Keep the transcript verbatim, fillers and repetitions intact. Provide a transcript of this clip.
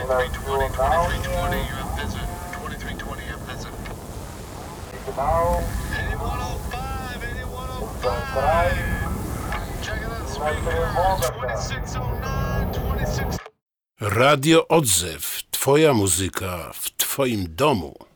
twenty-three twenty, twenty-three twenty, you're a visit. twenty-three twenty, you're a visit. eighty-one oh five, eighty-one oh five. Check it out, speaker. twenty-six oh nine, twenty-six. Radio Odzew. Twoja muzyka w twoim domu.